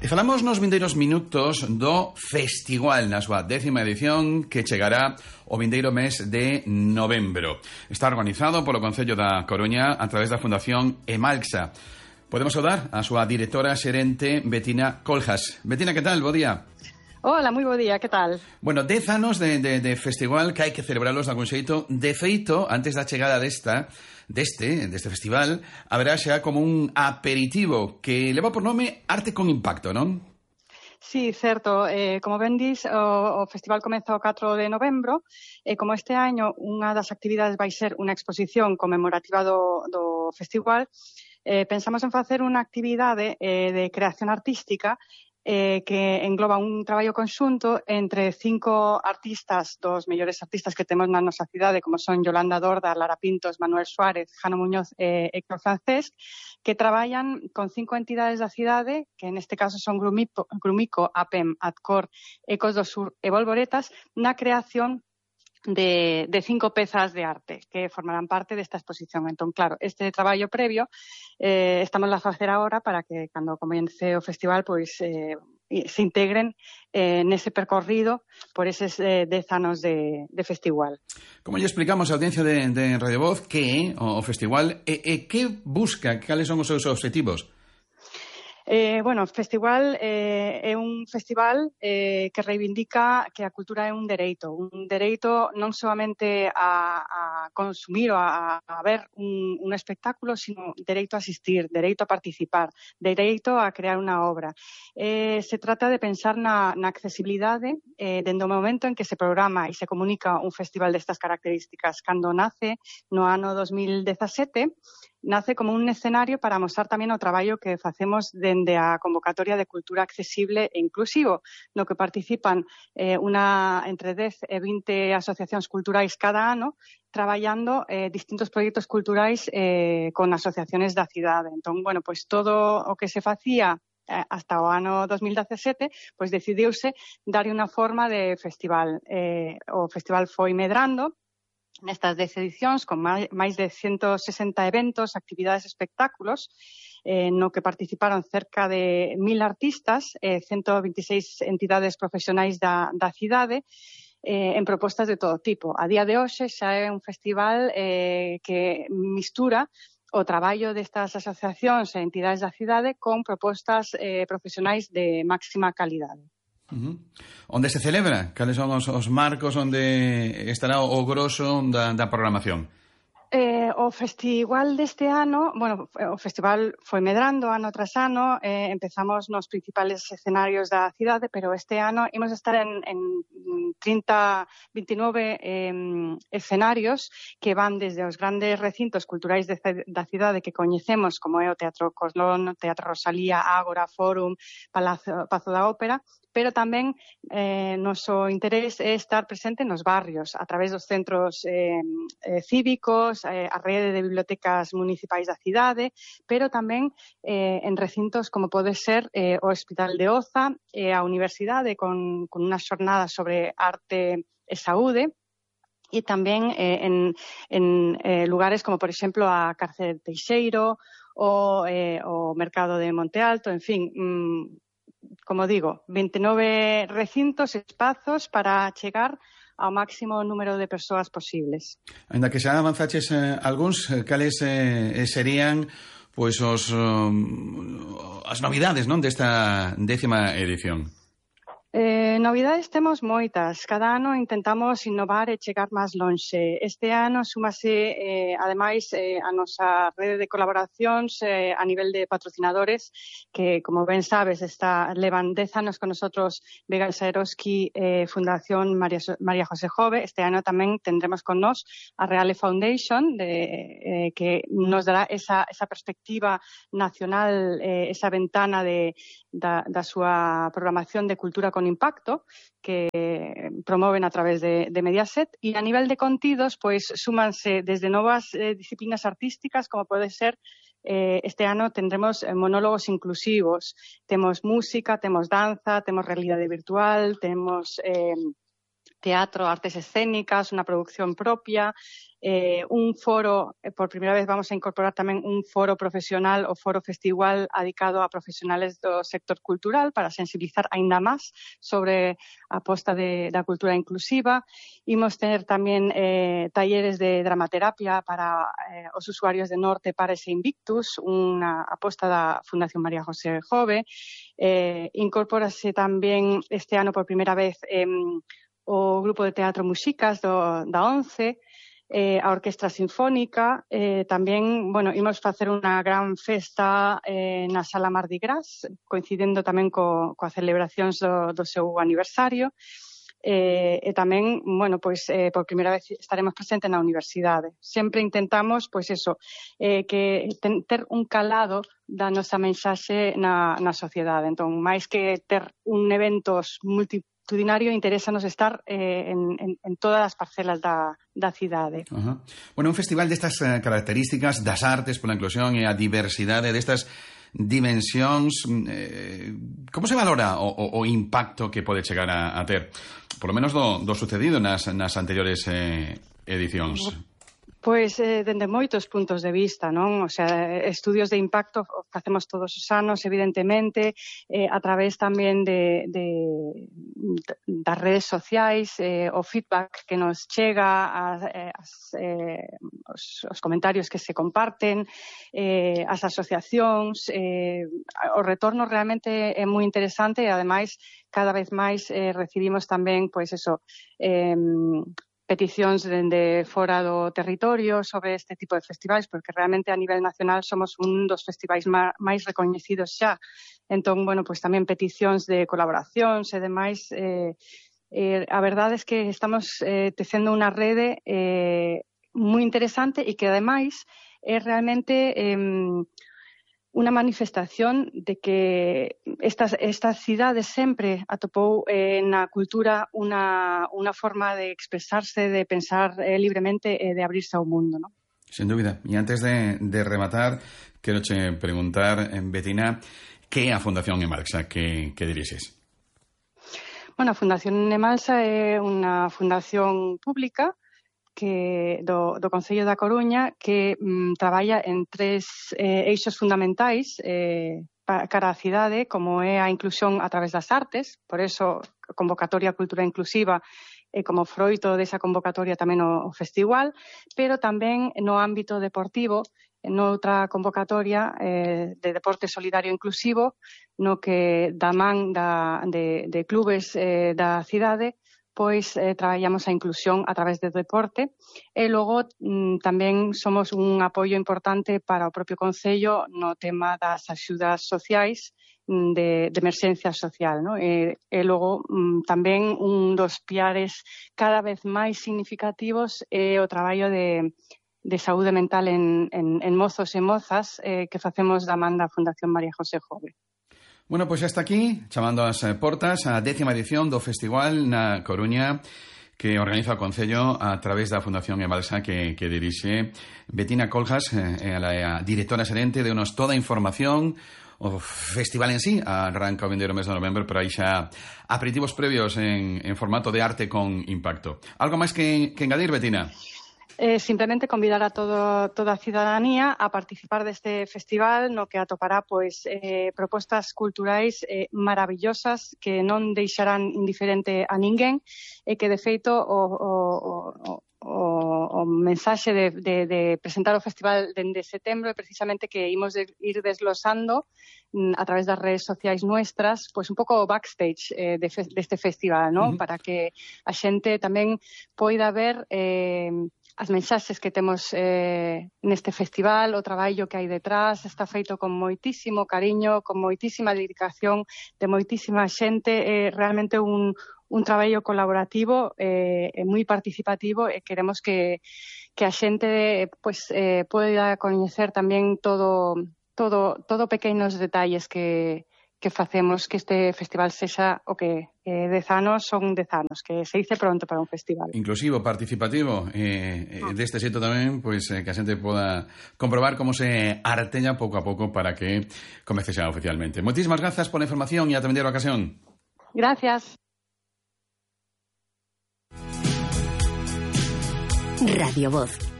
E falamos nos vindeiros minutos do Festival na súa 10ª edición que chegará o vindeiro mes de novembro. Está organizado polo Concello da Coruña a través da Fundación Emalxa. Podemos saudar a súa directora xerente Betina Coljas. Betina, que tal? Bo día. Hola, moi bo día, que tal? Bueno, 10 anos de festival que hai que celebrarlos de algún xeito. De feito, antes da chegada deste festival, haberá xa como un aperitivo que leva por nome Arte con Impacto, non? Sí, certo. Como ben dis, o festival comeza o 4 de novembro e como este año unha das actividades vai ser unha exposición conmemorativa do festival, pensamos en facer unha actividade de creación artística que engloba un traballo conxunto entre 5 artistas, dos mellores artistas que temos na nosa cidade, como son Yolanda Dorda, Lara Pintos, Manuel Suárez, Jano Muñoz e Héctor Francés, que traballan con 5 entidades da cidade, que neste caso son Grumico, APEM, Adcor, Ecos do Sur e Volvoretas, na creación de 5 pezas de arte que formarán parte desta exposición. Entón, claro, este traballo previo estamos a facer agora para que cando comece o festival pois se integren nese percorrido por eses 10 anos de festival. Como lle explicamos á audiencia de Radio Voz que é o festival e que busca, cales son os seus objetivos? Bueno, o festival é un festival que reivindica que a cultura é un dereito non solamente a consumir ou a ver un espectáculo, sino dereito a asistir, dereito a participar, dereito a crear unha obra. Se trata de pensar na accesibilidade dende o momento en que se programa e se comunica un festival destas características. Cando nace no ano 2017, nace como un escenario para mostrar tamén o traballo que facemos dende a convocatoria de cultura accesible e inclusivo, no que participan entre 10 e 20 asociacións culturais cada ano, traballando distintos proxectos culturais con asociaciones da cidade. Entón, bueno, pois todo o que se facía hasta o ano 2017, pois decidiuse darlle unha forma de festival. O festival foi medrando nestas 10 edicións, con máis de 160 eventos, actividades, espectáculos, no que participaron cerca de 1000 artistas, 126 entidades profesionais da cidade, en propostas de todo tipo. A día de hoxe xa é un festival que mistura o traballo destas asociacións e entidades da cidade con propostas profesionais de máxima calidade. Onde se celebra? Cales son os marcos onde estará o groso da programación? O festival deste ano, bueno, o festival foi medrando ano tras ano, empezamos nos principales escenarios da cidade, pero este ano imos estar en 29 escenarios que van desde os grandes recintos culturais da cidade que coñecemos, como é o Teatro Coslón, Teatro Rosalía, Ágora, Fórum, Pazo da Ópera, pero tamén noso interés é estar presente nos barrios, a través dos centros cívicos, a rede de bibliotecas municipais da cidade, pero tamén en recintos como pode ser o Hospital de Oza e a Universidade con unha xornada sobre arte e saúde, e tamén en lugares como, por exemplo, a Cárcere de Teixeiro ou o Mercado de Monte Alto, en fin, como digo, 29 recintos, espazos para chegar ao máximo número de persoas posibles. Ainda que xa avanzaches algúns, cales serían pois as novidades, non, desta 10ª edición? Novidades temos moitas. Cada ano intentamos innovar e chegar máis lonxe. Este ano súmase, ademais, a nosa rede de colaboracións a nivel de patrocinadores que, como ben sabes, levan 10 anos con nosotros Vega Saeroski, Fundación María José Jove. Este ano tamén tendremos con nós a Reale Foundation, que nos dará esa perspectiva nacional, esa ventana da súa programación de cultura con impacto que promoven a través de Mediaset, e a nivel de contidos pois súmanse desde novas disciplinas artísticas como pode ser este ano tendremos monólogos inclusivos, temos música, temos danza, temos realidade virtual, temos teatro, artes escénicas, una producción propia, un foro, por primera vez vamos a incorporar tamén un foro profesional ou foro festival adicado a profesionales do sector cultural para sensibilizar aínda máis sobre a aposta da cultura inclusiva. Imos ter tamén talleres de dramaterapia para os usuarios de Norte, Pares e Invictus, unha aposta da Fundación María José Jove. Incorpórase tamén este ano por primeira vez o grupo de teatro Muxicas da ONCE, a Orquestra Sinfónica, tamén, imos facer unha gran festa na Sala Mardi Gras, coincidendo tamén coa celebracións do seu aniversario, e tamén, por primeira vez estaremos presentes na universidade. Sempre intentamos, que ter un calado da nosa mensaxe na sociedade. Entón, máis que ter un eventos multitudinario, interésanos estar en todas as parcelas da cidade. Un festival destas características das artes pola inclusión e a diversidade destas dimensións, como se valora o impacto que pode chegar a ter, por lo menos do sucedido nas anteriores edicións? Pois, dende moitos puntos de vista, non? O sea, estudios de impacto facemos todos os anos, evidentemente, a través tamén das redes sociais, o feedback que nos chega, os comentarios que se comparten, as asociacións, o retorno realmente é moi interesante e, ademais, cada vez máis recibimos tamén, peticións dende fora do territorio sobre este tipo de festivais, porque realmente a nivel nacional somos un dos festivais máis recoñecidos xa. Entón, tamén peticións de colaboracións e demais. A verdade é que estamos tecendo unha rede moi interesante e que, ademais, é realmente unha manifestación de que esta cidade sempre atopou na cultura unha forma de expresarse, de pensar libremente e de abrirse ao mundo, non? Sin dúbida. E antes de rematar, quero che preguntar, Betina, que é a Fundación Emalsa que dirixes? A Fundación Emalsa é unha fundación pública do Concello da Coruña que traballa en 3 eixos fundamentais cara á cidade, como é a inclusión a través das artes, por eso a convocatoria Cultura Inclusiva e como froito desa convocatoria tamén o festival, pero tamén no ámbito deportivo, noutra convocatoria de deporte solidario inclusivo, no que da man de clubes da cidade, pois traballamos a inclusión a través do deporte e logo tamén somos un apoio importante para o propio Concello no tema das axudas sociais de emerxencia social, non? E logo tamén un dos piares cada vez máis significativos é o traballo de saúde mental en mozos e mozas que facemos da man da Fundación María José Jove. Pois hasta aquí, chamando as portas a 10ª edición do Festival na Coruña que organiza o Concello a través da Fundación Emalsa que dirixe Betina Coljas, a directora xerente, deu-nos toda a información. O festival en sí arranca o vindeiro mes de novembro, pero aí xa aperitivos previos en formato de arte con impacto. Algo máis que engadir, Betina? Simplemente convidar a toda a cidadanía a participar deste festival no que atopará propostas culturais maravillosas que non deixarán indiferente a ninguén e que, de feito, o mensaxe de presentar o festival dende setembro é precisamente que imos ir desglosando a través das redes sociais nuestras, un pouco o backstage deste festival, non? Para que a xente tamén poida ver as mensaxes que temos neste festival, o traballo que hai detrás, está feito con moitísimo cariño, con moitísima dedicación de moitísima xente, realmente un traballo colaborativo e moi participativo, e queremos que a xente poida coñecer tamén todo pequenos detalles que facemos que este festival sexa o que 10 anos son 10 anos, que se dice pronto para un festival. Inclusivo, participativo, deste xeito tamén, que a xente poda comprobar como se artella pouco a pouco para que comece xa oficialmente. Moitísimas grazas pola información e ata vindeira ocasión. Gracias. Radio Voz.